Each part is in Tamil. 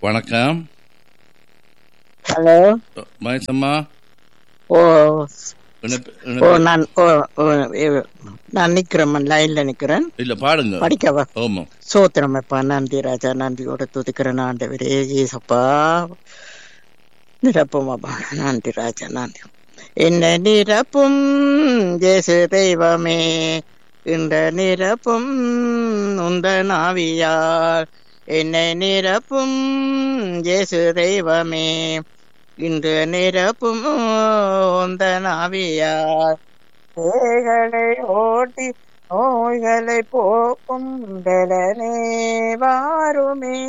வணக்கம். ஹலோ. மகேசம்மா. ஓ நான் நிக்கிறேன், லைன்ல நிக்கிறேன். இல்ல பாடுங்க. படிக்கவா? ஆமா. சோத்திரமப்பா, நன்றி ராஜா, நன்றியோட துதிக்கிறேன் ஆண்டவரே. ஏசப்பா நிரப்புமாப்பா, நன்றி ராஜா, நன்றி. என்ன நிரப்பும் ஜேசு தெய்வமே, இந்த நிரப்பும் உந்த நாவியார். என்னை நிரப்பும் ஜேசு தெய்வமே, இன்று நிரப்பும் உந்த நாவியார். பேய்களை ஓட்டி நோய்களை போக்கும் பலனே வாருமே.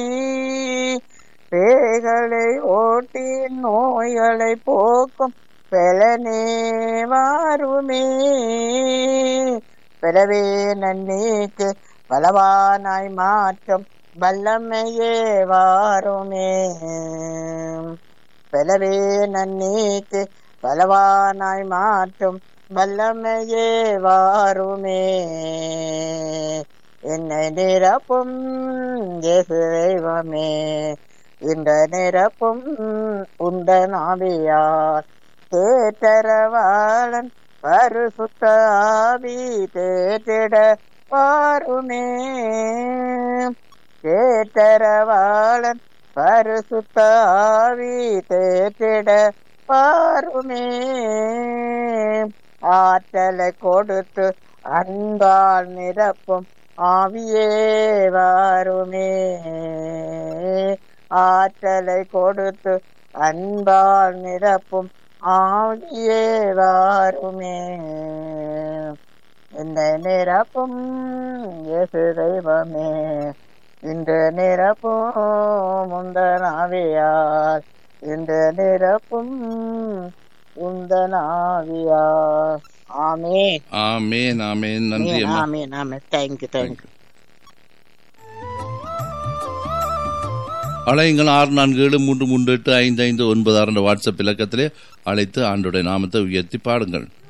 பேய்களை ஓட்டி நோய்களை போக்கும் பலனே வாருமே. பிறவே நன்மைக்கு பலவானாய் மாற்றும் வல்லமையே வாருமே. பிறவே நன்மைக்கு பலவானாய் மாற்றும் வல்லமையே வாருமே. என்னை நிரப்பும் இயேசு தெய்வமே, இந்த நிரப்பும் உந்தன் ஆவியார். தேற்றரவாளன் பரிசுத்த ஆவி தேற்றிட வாருமே. தேற்றரவாளன் பரிசுத்த ஆவி தேற்றிட வாருமே. ஆற்றலை கொடுத்து அன்பால் நிரப்பும் ஆவியே வாருமே. ஆற்றலை கொடுத்து அன்பால் நிரப்பும் ஆவியே வாருமே. இந்த நிரப்பும் இயேசு தெய்வமே, இந்த நிரப்பும் முந்தன் ஆவியார். இந்த நிரப்பும் உந்தன் ஆவியார். ஆமென். ஆமென். ஆமென். நன்றி அம்மா. ஆமென். ஆமென். Thank you, thank you. அழையுங்கள் 6473385596 என்ற வாட்ஸ்அப் இலக்கத்திலே அழைத்து ஆண்டோடைய நாமத்தை உயர்த்தி பாடுங்கள்.